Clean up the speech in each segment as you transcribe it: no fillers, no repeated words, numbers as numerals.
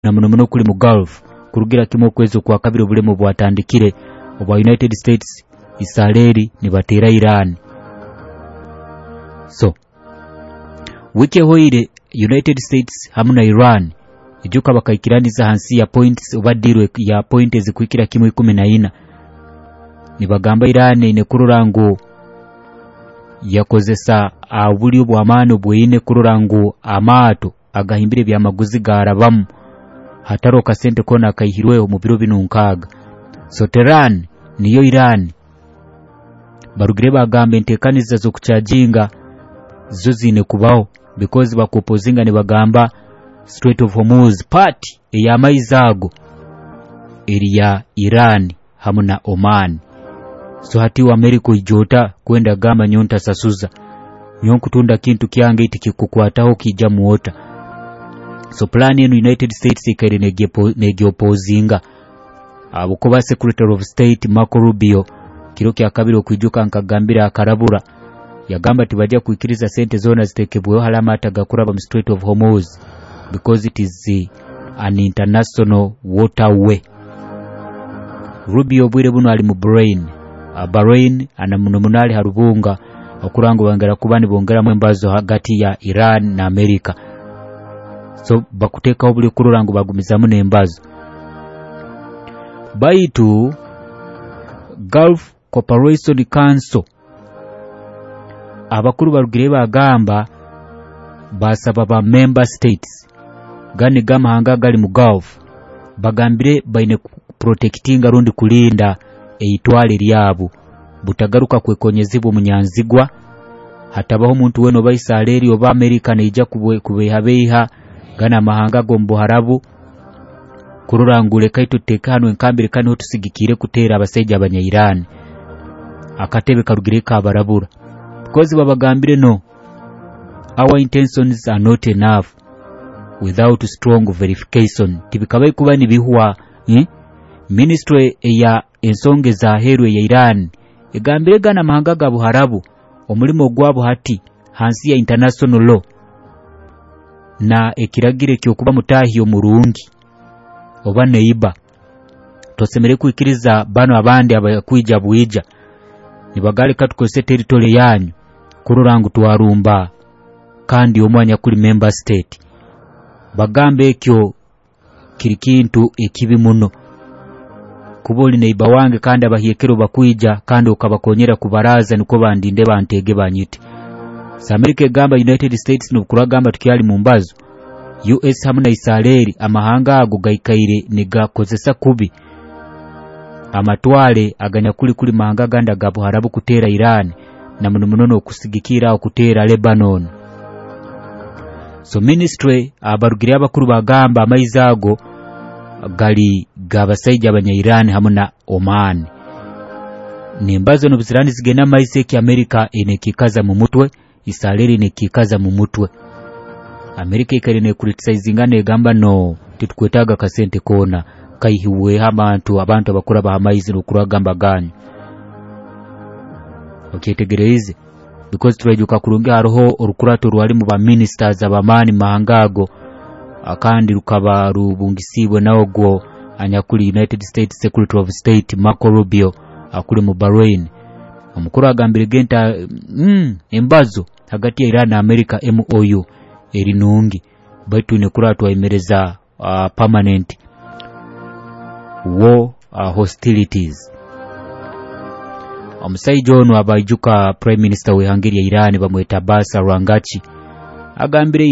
na muno kuli mu Gulf kurugira kimwe okwezo kwa kabiri obulemu bwatandikire obwa United States Israeli ne batera Iran. So wiki hoire United States hamwe na Iran ijuka bakayikiraniza hansi ya points obadiro ya point ezikwikira kimwe 14 ni bagamba Iran ine kururango yakozesa abuli obwamano bwine kururango amato agahimbire bya maguzi garabamu hataro kasente kona kayihirweho mu biro binunkaga. So Tehran niyo Iran barugire bagambe ntekaniza zo kucharginga zo zine kubaho because bakopozinga ne bagamba Strait of Hormuz part ya maizago area Iran hamwe na Oman. So hati wa America ijota kwenda gamba nyonta sasuza nyonkutunda kintu kyange itikikukwataho kija muota. So plan in United States ikari negiopozinga abukoba Secretary of State Marco Rubio kiro kya kabiri okwijuka nkagambira akarabura yagamba tibajja kuikiriza sente zona zitekebweho halama atagakuraba mu Strait of Hormuz because it is an international waterway. Rubio bwire buno ali mu Bahrain ana munomunali harubunga okurango bangera kubani bongera mwembazo hagati ya Iran na America. So bakuteka obuli kururango bagumizamu nembazo baitu Gulf Cooperation Council abakuru barugire bagamba basaba ba member states gani gama hanga gali mu Gulf bagambire baine protecting arundi kulinda eitwale lyabo butagaruka kwekonyezibwa munyanzigwa hatabaho umuntu weno bayisaleri oba America neija kubehabeha gana mahanga gombo harabu kururangule kaito tekano enkambire kani otusigikire kutera abaseja abanya Iran akatebe karugire ka barabura because babagambire no, our intentions are not enough without strong verification. Tibikabaye kuba ni bihuwa ministry ya ensonge za herwe ya Iran egambire gana mahanga gabu harabu omulimo gwabo hati hansi ya international law na ekiragire kyokuba mutahi omurungi oba neiba tosemere kuikiriza bano abandi abakwija buija nibagale katukose territory yanyu kururangu tuwarumba kandi omwanya kuli member state bagambe ekyo kirikintu ekibi muno kuboli neiba wange kandi abahiyekero bakwija kandi okabakonyera kubaraza niko bandinde bantege banyite. America gamba United States no kuragamba tukyali mu mbazo US hamwe na Israeli amahanga ago gaikaire negakozesa kubi amatwale aganya kuli mahanga ganda gabo harabu kutera Iran na munono okusigikira okutera Lebanon. So ministry abarugira abakuru bagamba amaizago gali gabasaija abanya Iran hamwe na Oman nembazo no bizirani zigena maiseki America enekikaza mu mutwe Israeli nekikaza mu mutwe. America ikarine criticizinga negamba no titukwetaga kasente kona kayihiwe abantu abakura bahamayizi nokuragamba ganyu. Okay, tegereze because turajuka kurunga haroho orukurato rwali mu ba ministers abamani mahangago akandi rukaba rubungisibwe naogwo anyakuli United States Secretary of State Marco Rubio akuli mu Bahrain omukuru agambire genta embazo hagati ya Iran na America MOU erinungi baitu ne kurato emereza permanent war hostilities. Omusaijo ono abajuka Prime Minister we Hungary ya Iran bamweta Basa Rangachi agambire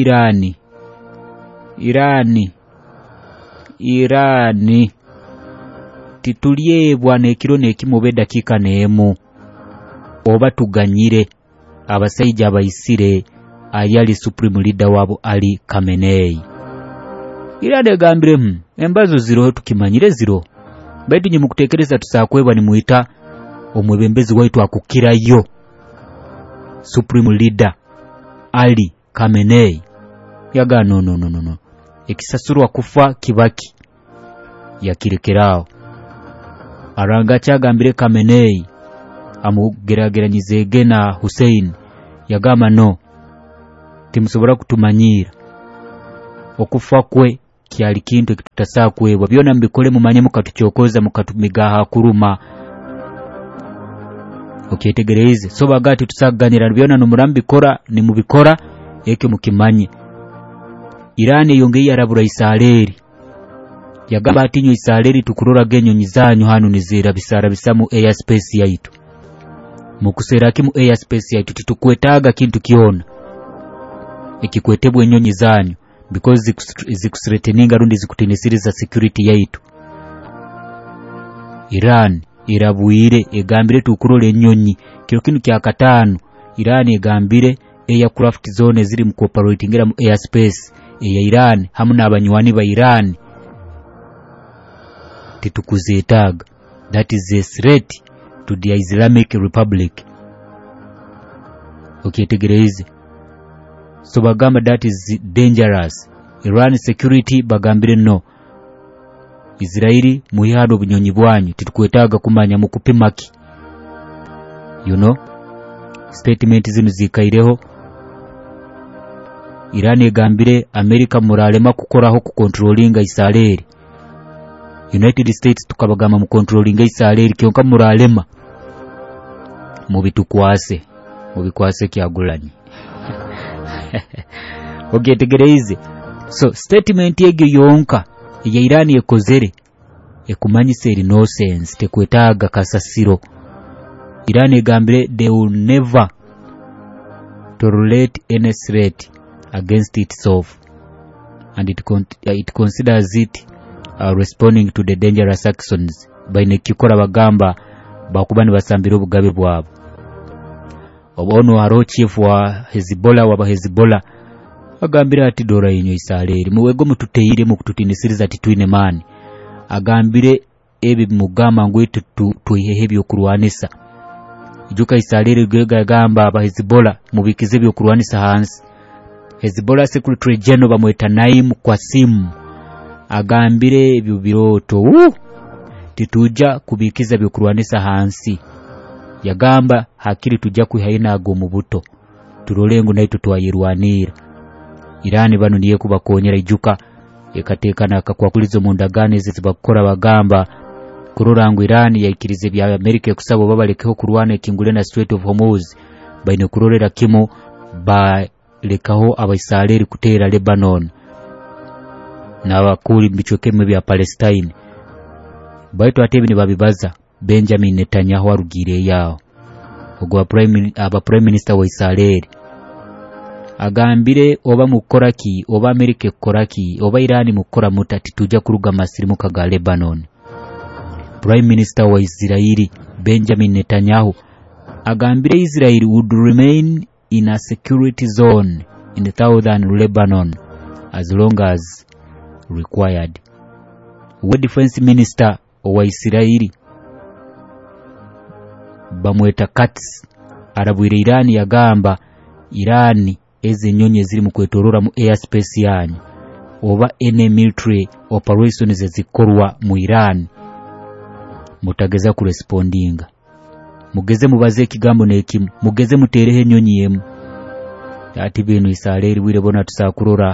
Irani titulie bwana ekiro nekimobe dakika neemu oba tuganyire abasaija abayisire ayali supreme leader wabo Ali Khamenei. Irade gambire embazo ziro tukimanyire ziro baitu nyi mukutekereza tusakweba ni muita omwebembezi waitu akukirayo supreme leader Ali Khamenei yaga no ekisasuru akufa kibaki yakirekerao aranga cyagambire Khamenei amugerageranyize gena Hussein yagama no timusobora kutumanyira okufa kwe kyali kintu ekitutasakwebwa byona mbikole mumanye mukatuchokoza mukatumigaha kuruma okyetegereze so bagati tusaganira byona numurambi kora ni mubikora eke mukimanye Iran yongeye yarabura Isaleri yagamba atinyo Isaleri tukurora genyonyi zanyu hanu nizira bisara bisamu airspace yaitu mukusera kimu airspace yaitu titukwetaga kintu kiona ikikwetebwe nyonyi zanyu because zikuthreateninga rundi zikutenesiriza security yaitu Iran irabuire egambire tukurole nyonyi kiro kintu kya katano Iran egambire aircraft zone ziri mu cooperating era mu airspace ya Iran hamuna abanywani ba Iran titukuzetaga that is a threat to the Islamic Republic okyetegereze so bagamba that is dangerous Iran security bagambire no Israeli muhado bunyonyi bwanyu titukwetaga kumanya mukupimaki statement zinu zikaireho Iran egambire America muralema kukoraho ku controllinga Israeli United States tukabagama mu controllinga Israeli kyonka muralema mubitukwase kyagulanye okyetegereze so statement yegyo yonka ya Iran ekozere ekumanyise eri no sense tekwetaga kasasiro Iran egambire they will never tolerate any threat against itself and it considers it responding to the dangerous actions by nekikora bagamba bakubani basambira obugabe bwabo obono haro chief wa Hezbollah agambira ati dora yinyo Isaleri muwego mututeire mu kututinisiriza titwine mani agambire ebi mugama ngwetu tuihehe byo kurwanisa ijuka Isaleri gwega gamba aba Hezbollah mubikize byo kurwanisa hansi Hezbollah Secretary General bamweta Naim Qasim agambire ebyo biroto tituja kubikiza byo kurwanisa hansi yagamba hakiri tujja kuhaina ago mubuto turolengo naito twayirwanira Iran bano niye kubakonyera ijuka ekatekana akakwakulizo mundagane zibakora bagamba kurorango Iran yaikirize bya America kusabo babalekeho kurwana ikingule na Strait of Hormuz baine kurorera kimo ba lekaho abaisraeli kutera Lebanon na bakuli mbichokeme bya Palestine baito atebini babibaza Benjamin Netanyahu arugire yao ogwa prime minister wa Israel agambire oba mukoraki oba America koraki oba Iran mukora mutati tujja kuruga masirimu kaga Lebanon prime minister wa Israeli Benjamin Netanyahu agambire Israel would remain in a security zone in the southern Lebanon as long as required. Defense minister wa Israeli bamweta Katz arabwire Iran yagamba Iran eze nyonye ziri mu kwetorora mu airspace yanyu oba any military operations zikorwa mu Iran mutageza ku respondinga mugeze mubaze kigambo nekimu mugeze muterehe nyonyi yemu ati binu Israeli wire bona tusakurora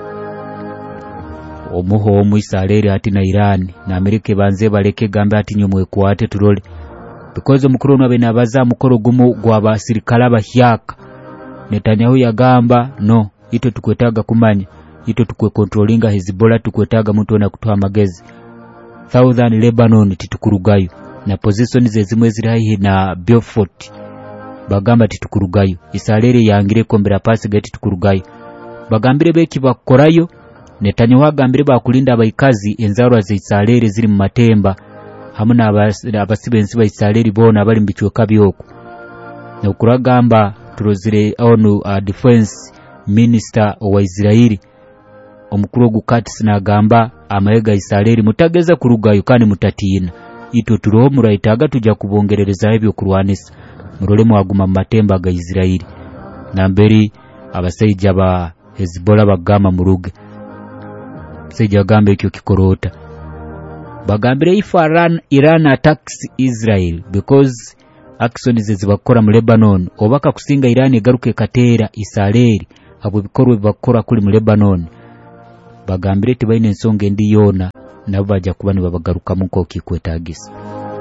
omuho mu Israeli ati na Iran na America banze baleke gamba ati nyomwe kwate turole because omukuru no bena baza mukoro gumo gwa basirikala bahyaka Netanyahu yagamba no ito tukwetaga kumanya ito tukwe controllinga Hezbollah tukwetaga mtu na kutoa magezi Southern Lebanon titukurugayo na position zezimwe zirahi na Beaufort bagamba titukurugayo Israeli yangire kombera pasi gati tukurugayo bagambire beki bakorayo Netanyahu agambire bakulinda abayikazi enzarwa za Israeli ziri mu matemba hamuna abasibensi ba Israeli bona bali mbichweka byoko na kuragamba turozire onu defense minister wa Israeli omukuru gukatsi nagamba amayega Israeli mutageza kurugayo kandi mutatina ito turoho murayitaga tujja kubongerereza ebyo kurwanisa murole mwaguma matemba ga Israeli namberi abasayija ba Hezbollah bagama muruge seja gambe ekyo kikorota bagambire if Iran attacks Israel because actions zibakora mu Lebanon obaka kusinga Iran egaruke katera Israeli abo bikorwe bakora kuli mu Lebanon bagambire tibaine ensonga endi yona nabo bajja kuba ne babagarukamu ko kikwetagisa.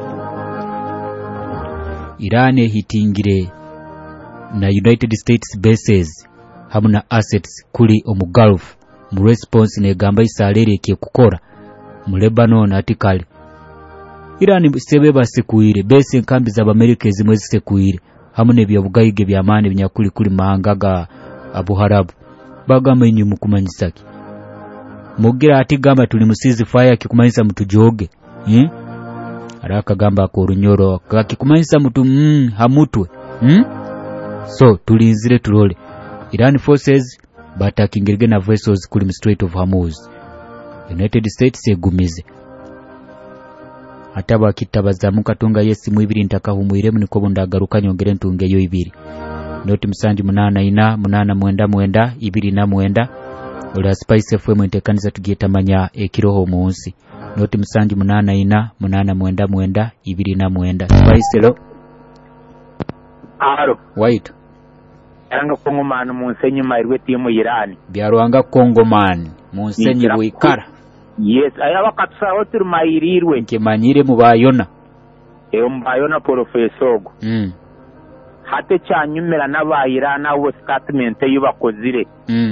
Iran ehitingire na United States bases hamuna assets kuli omu Gulf mu response negamba Israel ekiye kukora mu Lebanon atikale. Iran sebeba sekuire base enkambi za America ezimwe zisekuire hamune bya bugayige by'amani binyakuli kuli mahanga ga Abu Harabu bagamba inyu mukumanyisaki mugira atigamba tuli musizi fire kikumanyisa mtu joge araka gamba ko runyoro kakikumanyisa mtu hamutwe so tulinzire tulole. Iran forces batakingirige na vessels kuli Strait of Hormuz. United States egumize ataba kitabazamu katunga yesimu ibiri ntakahumuire muniko bundagaruka nyongere ntunge yo ibiri noti musanji 8 ibiri na mwenda ola Spice FM ntekaniza tugiyeta manya ekiroho munsi noti musanji 8 ibiri na mwenda Spice lo aro white anga kongomani munsenyi mairwe timu Iran byarwanga kongomani munsenyi buikara. Yes, ayaba katsa otir mairirwe nkemanyire mu bayona mbayona profesogo hate cyanyumira n'abayirana wo statement yubakozire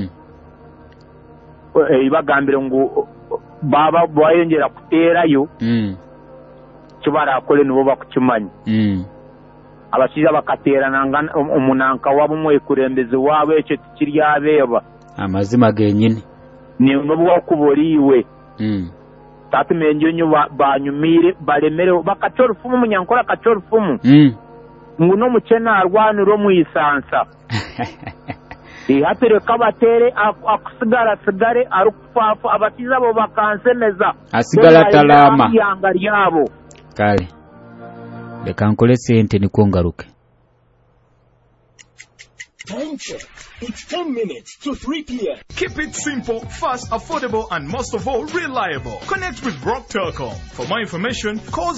ibagambire ngo baba bayongera kuterayo kibara kole nibo bakukimanya abashiza bakaterana ngana umunanka wabo mwe kurembeze wabo ecyo tikiryabeba amazima genyine ni ngobo wakuboriwe tatumenje nyo banyumire baremere bakacorufumu munyankora kacorufumu nguno mukena arwaniro mu isansa hatere kabatere akusigara arukufafu abatiza bo bakansemeza asigala talama yanga ryabo kale leka nkole sente nikongaruke. It's 10 minutes to 3 p.m. Keep it simple, fast, affordable, and most of all, reliable. Connect with Brock Telecom. For more information, call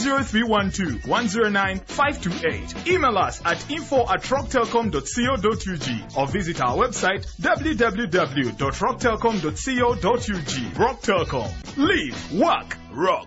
0312-109-528. Email us at info@rocktelecom.co.ug or visit our website www.rocktelecom.co.ug. Brock Telecom. Live, work, rock.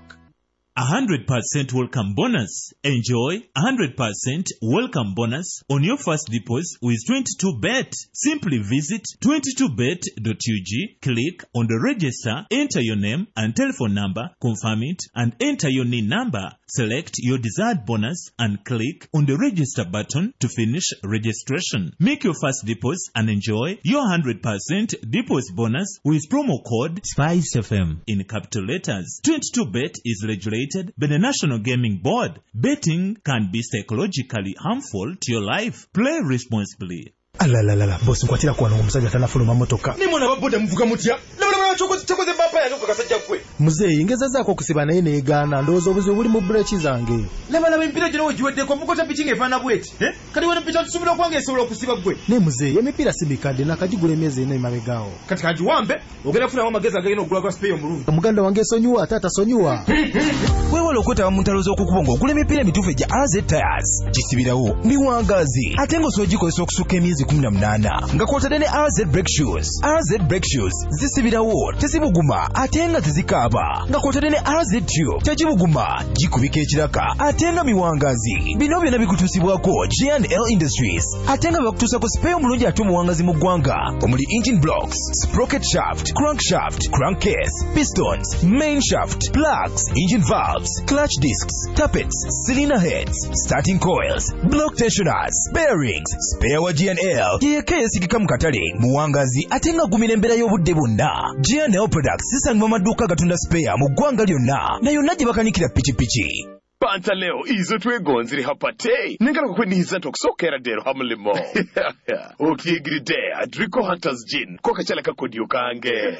100% welcome bonus. Enjoy 100% welcome bonus on your first deposit with 22bet. Simply visit 22bet.ug, click on the register, enter your name and telephone number, confirm it, and enter your NIN number. Select your desired bonus and click on the register button to finish registration. Make your first deposit and enjoy your 100% deposit bonus with promo code SPICE-FM in capital letters. 22bet is regulated by the National Gaming Board. Betting can be psychologically harmful to your life. Play responsibly. Alalala, boss nkwatira kwa n'omusajja tanafuluma motoka. Ni mwana baboda mvuga mutya. Labala chokoze bapa yange kakasajja kwe. Muzeyi ngeza zako okusiba naye neegana ndowooza obuzibu buli mu breeki zange. Labala empira gino ogiweddeko mukota pichi ng'efaana bweti. Kati wena picha tusubira kwange esobola okusiba gwe. Ne muzeyi emipiira si mikadde nakagigula emyezi ena emabegaawo. Kati kagiwambe ogenda kufunamu amagezi agagenda okugula kwa spray omulungi. Omuganda wange esonyiwa ate atasonyiwa. Weewala okwetaba mu ntalo z'okukubonga ogula emipiira emituufu egya AZ Tires. Gisibirawo biwangazi ate ng'osoogikozesa okusukka emyezi 18 nga kwotadde ne AZ Brake Shoes. AZ Brake Shoes zisibirawo tezibuguma ate nga tezikaaba nga kwotadde ne AZ Tube tegibuguma gikubika ekiraka ate nga miwangazi. Bino byonna bikutuusibwako G&L Industries ate nga bakutuusako spare omulungi ate omuwangazi mu ggwanga omuli engine blocks, sprocket shaft, crankshaft, crankcase, pistons, main shaft, plugs, engine valves, clutch discs, tappets, cylinder heads, starting coils, block tensioners, bearings, spare wa G&L yeke yesigika mu katale muwangazi ate nga gumira embeera y'obudde bwonna. G&L Products zisangibwa maduuka gatunda spare mu ggwanga lyonna na yonna gye bakanikira pikipiki. Panta leo izo twegonzire hapate nengala kukwenihiza ntokusokera dero hamulimo okigiride Adrico Hunters Gin ko kachala kakodiyo kange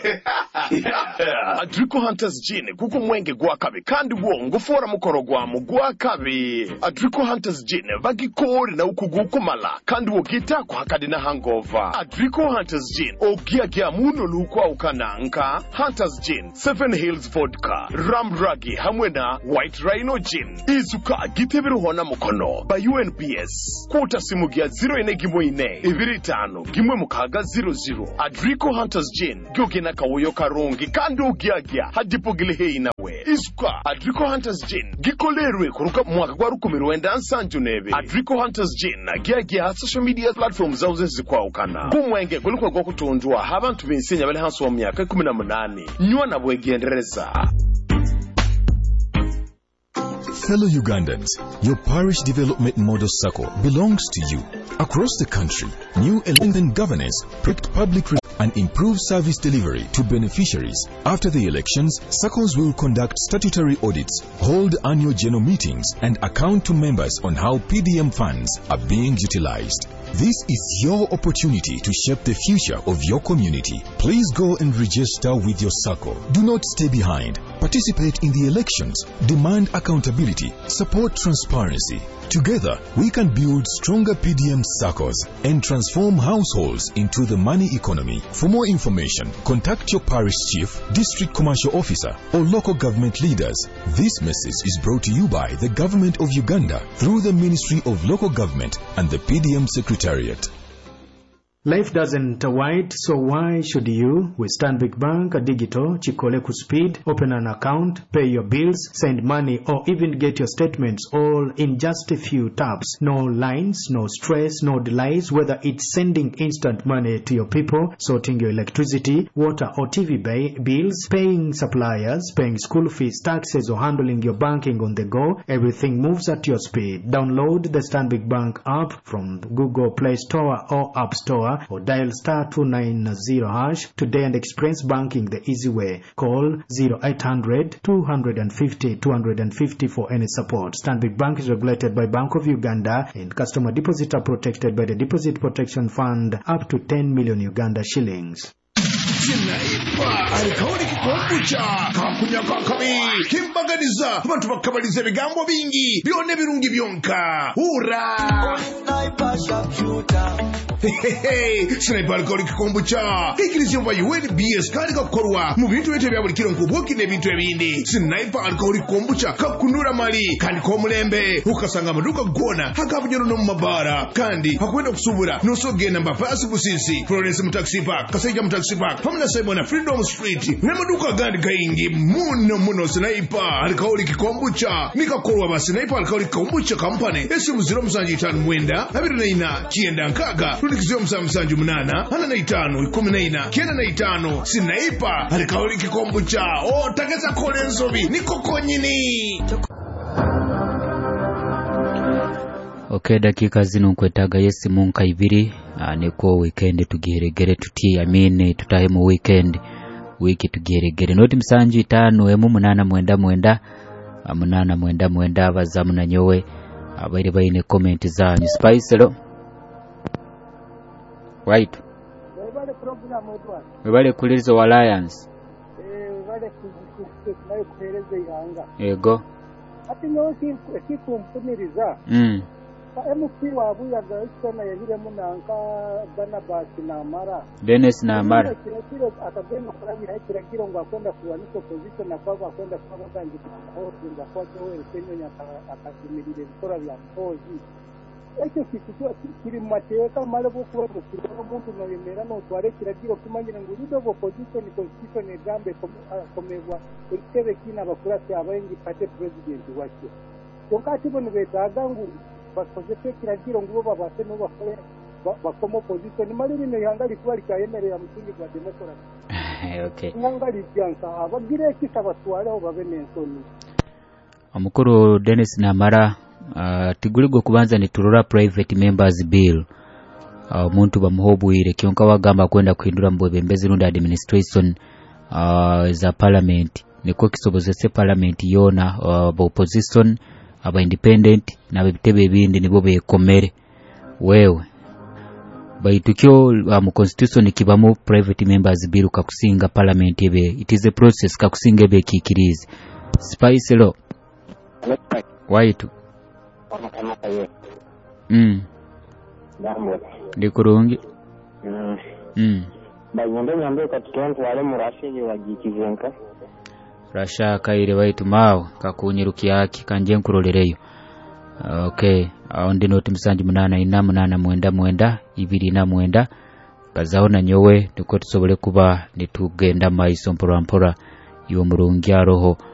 Adrico Hunters Gin kuko mwenge gwakabe kandi bwongo fora mukoro gwamu gwakabe. Adrico Hunters Gin bagikori na ukugukumala kandi wogita ko hakade na hangover. Adrico Hunters Gin ogiagia muno lukwa ukananka. Hunters Gin, Seven Hills Vodka, Ram Ragi hamwe na White Rhino Gin izuka gitebero hona mukono ba UNPS kuta simu gya 0 Adrico Hunters Gin gyogena kawoyo karungi kandi ugyagya hadipogile hei nawe izuka Adrico Hunters Gin gikolerwe kuruka mwaka gwa 1997 Adrico Hunters Gin gyagya social media platforms zauze zikwawukana gumwenge gulukwa gwa kutundwa abantu bensenya bali hansi wa myaka 18 nywa na bwegendereza. Fellow Ugandans, your parish development model circle belongs to you. Across the country, new elected governance picked public and improved service delivery to beneficiaries. After the elections, circles will conduct statutory audits, hold annual general meetings, and account to members on how PDM funds are being utilized. This is your opportunity to shape the future of your community. Please go and register with your circle. Do not stay behind. Participate in the elections. Demand accountability. Support transparency. Together, we can build stronger PDM circles and transform households into the money economy. For more information, contact your parish chief, district commercial officer, or local government leaders. This message is brought to you by the Government of Uganda through the Ministry of Local Government and the PDM Secretariat. Life doesn't wait, so why should you? With Stanbic Bank Digital, Chikoleku Speed, open an account, pay your bills, send money, or even get your statements all in just a few taps. No lines, no stress, no delays, whether it's sending instant money to your people, sorting your electricity, water or TV bills, paying suppliers, paying school fees, taxes, or handling your banking on the go. Everything moves at your speed. Download the Stanbic Bank app from Google Play Store or App Store, or dial *290# today and experience banking the easy way. Call 0800-250-250 for any support. Stanbic Bank is regulated by Bank of Uganda, and customer deposits are protected by the Deposit Protection Fund up to 10 million Uganda shillings. Sinaipa alikaoni kikombucha kakunya kakami kimbaganiza abantu bakabaliza ebigambo bingi byone birungi byonka hura Sinaipa shakuta Sinaipa alikaoni kikombucha ikirizi mwa UNBS kali kakorwa mu bintu bete byabulikiro nkubuki ne bintu ebindi. Sinaipa alikaoni kikombucha kakunura mali kandi ko mulembe ukasanga amaduka gona hakabunyoro no mabara kandi hakwenda kusubura no sogenda mbapasi busisi Florence mu taxi park kaseja mu taxi park Hamna Simon Freedom Street nemaduka gandi kaingi muno Sinaipa alikaoli kikombucha nikakorwa ba Sinaipa alikaoli kikombucha company esimu 075 abirina chienda nkaga rulikizio msamsanju munana hana na 5 14 kienda na 5 Sinaipa alikaoli kikombucha tagaza kolenzobi nikokonyini. Okay, dakika zino nkwetaga yesi munka ibiri neko weekend tugiheregere tutahe mu weekend wiki tugiheregere noti msanju 5 emu 8 abazamu na nyowe abaire bayine comment zanyu. Spice lo right webale kulizo wa Alliance webale kuhereze ihanga ego ati nyo kikumpuniriza MP wabuyaga isona yabiremo nanka Barnabas Namara Dennis Namara kile akagenda kurabira kiragira ngo akwenda kuwanisha position na kwa akwenda kwa gangi aho nda kwa wewe Kenya akazimirire bikora bya mpozi ecyo kitu kiri mateka malabo kuba kugira umuntu no yemera no tware kiragira kumanyira ngo udo opposition constitution egambe komezwa ikebe kina bakurasi abayengi pate president wake tokati bone betaga ngo bakoze kiragira ngo babase no bakore bakomo position maliri ne yangali kwari kayemerera musingi kwa democracy. Okay, nyangali byanka abagire kisabasware aho babenensoni amukuru Dennis Namara tiguligo kubanza ni turora private members bill omuntu bamuhobwire kyonka bagamba kwenda kuhindura mbwebembezi rundi administration za parliament niko kisobozese parliament yona ba opposition aba independent na bitebe bindi nibo bekomere wewe baitukyo mu constitution kibamo private members bill kakusinga parliament ebe it is a process kakusinga ebe kikirize. Spice lo waitu ndikurungi banyombe nyambe katutonto wale murashi wagikizenka rasha kaire baitu mawe kakunyirukia haki kanje nkurolereyo. Okay, ndi noti musanji munana ina munana mwenda mwenda ibiri na mwenda kazaona nyowe niko tusobole kuba nitugenda maiso mpora mpora yo murungi aroho